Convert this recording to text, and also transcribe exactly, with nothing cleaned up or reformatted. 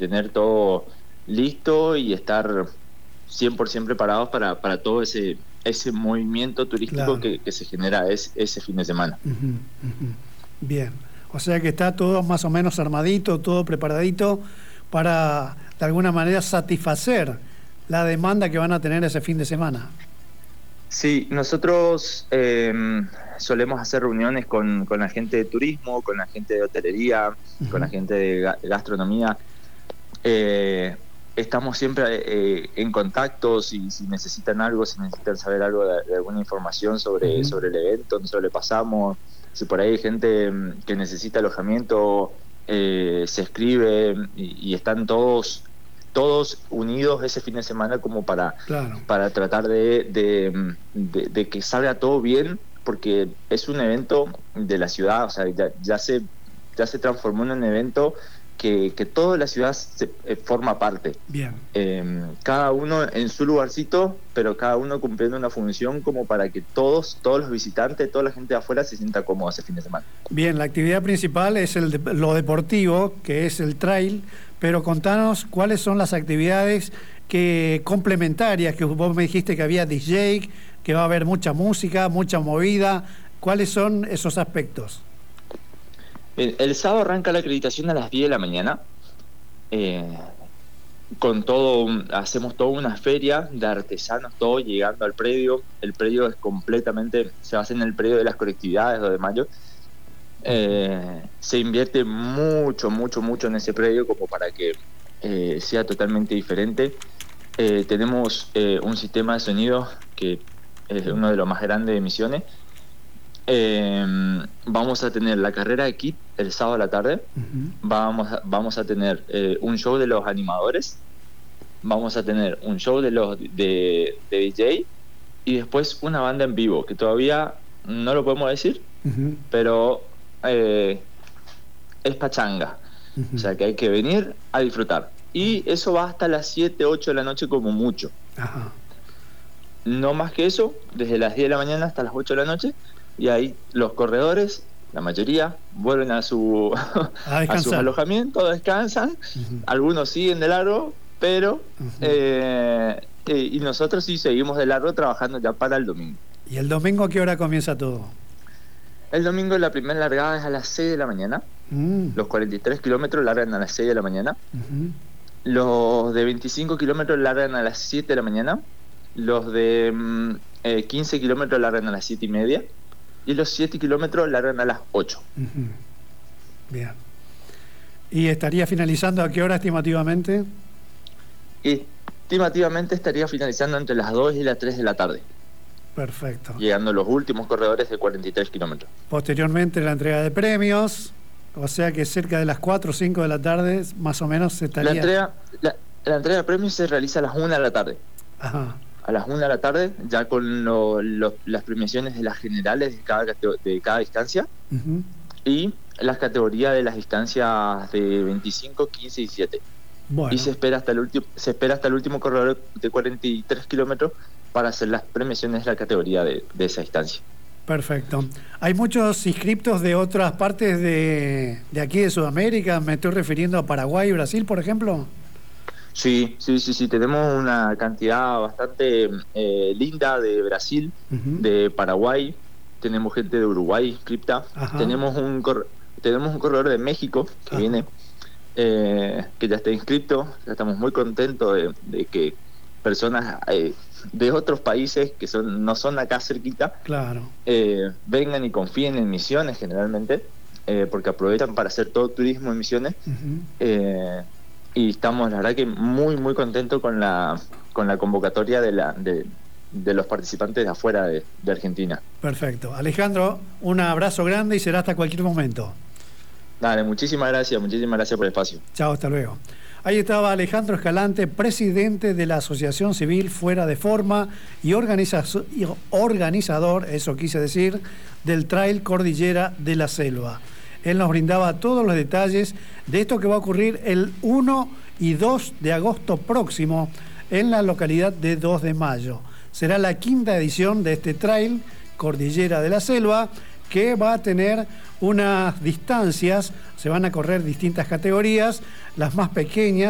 tener todo listo y estar cien por ciento preparados para, para todo ese ese movimiento turístico Claro. que, que se genera es, ese fin de semana. Uh-huh, uh-huh. Bien, o sea que está todo más o menos armadito, todo preparadito para de alguna manera satisfacer la demanda que van a tener ese fin de semana. Sí, nosotros eh, solemos hacer reuniones con, con la gente de turismo, con la gente de hotelería, uh-huh. con la gente de ga- gastronomía. Eh, estamos siempre eh, en contacto, si, si necesitan algo, si necesitan saber algo de, de alguna información sobre, uh-huh. sobre el evento, nosotros le pasamos. Si por ahí hay gente que necesita alojamiento, eh, se escribe y, y están todos todos unidos ese fin de semana como para, claro. para tratar de, de, de, de que salga todo bien, porque es un evento de la ciudad, o sea, ya, ya, se, ya se transformó en un evento que, que toda la ciudad se, eh, forma parte. Bien. Eh, cada uno en su lugarcito, pero cada uno cumpliendo una función como para que todos, todos los visitantes, toda la gente de afuera se sienta cómodo ese fin de semana. Bien, la actividad principal es el de, lo deportivo, que es el trail, pero contanos cuáles son las actividades que complementarias, que vos me dijiste que había D J, que va a haber mucha música, mucha movida. ¿Cuáles son esos aspectos? El, el sábado arranca la acreditación a las diez de la mañana. Eh, con todo, hacemos toda una feria de artesanos, todo llegando al predio. El predio es completamente, se basa en el predio de las colectividades, dos de mayo. Eh, se invierte mucho, mucho, mucho en ese predio como para que eh, sea totalmente diferente. Eh, tenemos eh, un sistema de sonido que es uno de los más grandes de Misiones. Eh, vamos a tener la carrera de kit el sábado a la tarde. Uh-huh. Vamos a, vamos a tener eh, un show de los animadores. Vamos a tener un show de los de, de D J y después una banda en vivo que todavía no lo podemos decir, uh-huh. pero eh, es pachanga. Uh-huh. O sea que hay que venir a disfrutar. Y eso va hasta las siete, ocho de la noche como mucho. Uh-huh. No más que eso, desde las diez de la mañana hasta las ocho de la noche. Y ahí los corredores, la mayoría, vuelven a su a, a sus alojamientos, descansan. Uh-huh. Algunos siguen de largo, pero uh-huh. eh, eh, y nosotros sí seguimos de largo trabajando ya para el domingo. ¿Y el domingo a qué hora comienza todo? El domingo la primera largada es a las seis de la mañana. Uh-huh. Los cuarenta y tres kilómetros largan a las seis de la mañana. Uh-huh. Los de veinticinco kilómetros largan a las siete de la mañana. Los de eh, quince kilómetros largan a las siete y media. Y los siete kilómetros largan a las ocho. Uh-huh. Bien. ¿Y estaría finalizando a qué hora estimativamente? Estimativamente estaría finalizando entre las dos y las tres de la tarde. Perfecto. Llegando los últimos corredores de cuarenta y tres kilómetros. Posteriormente la entrega de premios, o sea que cerca de las cuatro o cinco de la tarde más o menos se estaría... La entrega, la, la entrega de premios se realiza a las una de la tarde. Ajá. A las una de la tarde, ya con lo, lo, las premiaciones de las generales de cada, de cada distancia. Uh-huh. Y las categorías de las distancias de veinticinco, quince y siete. Bueno. Y se espera hasta el último se espera hasta el último corredor de cuarenta y tres kilómetros para hacer las premiaciones de la categoría de, de esa distancia. Perfecto. Hay muchos inscriptos de otras partes de, de aquí de Sudamérica. Me estoy refiriendo a Paraguay y Brasil, por ejemplo. Sí, sí, sí, sí, tenemos una cantidad bastante eh, linda de Brasil, uh-huh. de Paraguay, tenemos gente de Uruguay inscripta, Ajá. tenemos un cor- tenemos un corredor de México que Ajá. viene, eh, que ya está inscrito, ya estamos muy contentos de, de que personas eh, de otros países que son no son acá cerquita, claro. eh, vengan y confíen en Misiones generalmente, eh, porque aprovechan para hacer todo turismo en Misiones. Uh-huh. eh, Y estamos, la verdad, que muy, muy contentos con la con la convocatoria de la de, de los participantes de afuera de, de Argentina. Perfecto. Alejandro, un abrazo grande y será hasta cualquier momento. Dale, muchísimas gracias, muchísimas gracias por el espacio. Chao, hasta luego. Ahí estaba Alejandro Escalante, presidente de la Asociación Civil Fuera de Forma y, organiza, y organizador, eso quise decir, del Trail Cordillera de la Selva. Él nos brindaba todos los detalles de esto que va a ocurrir el uno y dos de agosto próximo en la localidad de dos de mayo. Será la quinta edición de este Trail Cordillera de la Selva, que va a tener unas distancias, se van a correr distintas categorías, las más pequeñas